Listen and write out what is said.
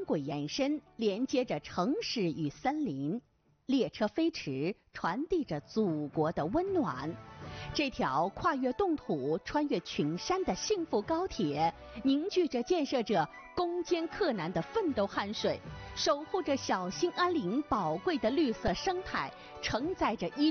轨延伸，连接着城市与森林。列车飞驰，传递着祖国的温暖。这条跨越冻土、穿越群山的幸福高铁，凝聚着建设者攻坚克难的奋斗汗水，守护着小兴安岭宝贵的绿色生态，承载着